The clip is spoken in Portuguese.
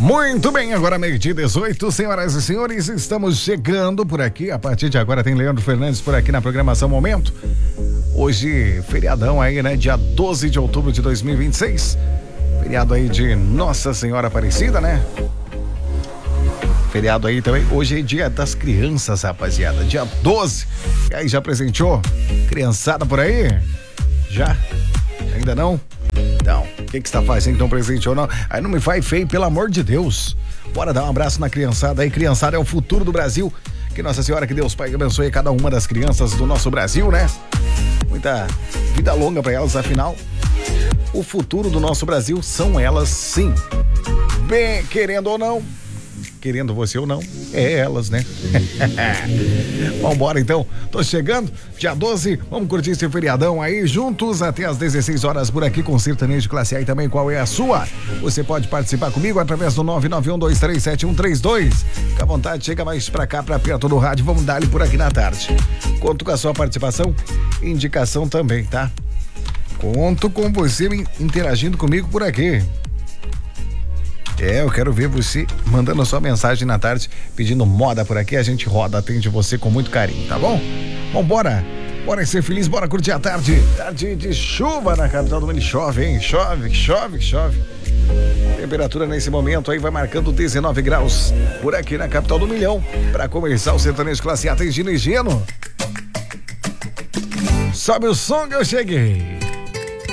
Muito bem, agora meio-dia 18, senhoras e senhores, estamos chegando por aqui. A partir de agora tem Leandro Fernandes por aqui na programação Momento. Hoje, feriadão aí, né? Dia 12 de outubro de 2026. Feriado aí de Nossa Senhora Aparecida, né? Feriado aí também. Hoje é dia das crianças, rapaziada. Dia 12. E aí, já presenteou? Criançada por aí? Já? Ainda não? Então, o que você tá fazendo então presente ou não? Aí não me faz feio, pelo amor de Deus. Bora dar um abraço na criançada aí. Criançada é o futuro do Brasil. Que Nossa Senhora, que Deus Pai abençoe cada uma das crianças do nosso Brasil, né? Muita vida longa pra elas, afinal. O futuro do nosso Brasil são elas, sim. Bem, querendo ou não, querendo você ou não, é elas, né? Vambora então, tô chegando, dia 12, vamos curtir esse feriadão aí juntos até às 16 horas por aqui com Sertanejo Classe A e também qual é a sua? Você pode participar comigo através do 991237132. Fica à vontade, chega mais pra cá, pra perto do rádio, vamos dar-lhe por aqui na tarde. Conto com a sua participação, indicação também, tá? Conto com você interagindo comigo por aqui. Eu quero ver você mandando a sua mensagem na tarde, pedindo moda por aqui, a gente roda, atende você com muito carinho, tá bom? Vambora, bora ser feliz, bora curtir a tarde. Tarde de chuva na capital do mundo, chove, hein? Chove. Temperatura nesse momento aí vai marcando 19 graus por aqui na capital do milhão. Pra começar o Sertanejo Classe A, tem Gino e Geno. Sobe o som que eu cheguei.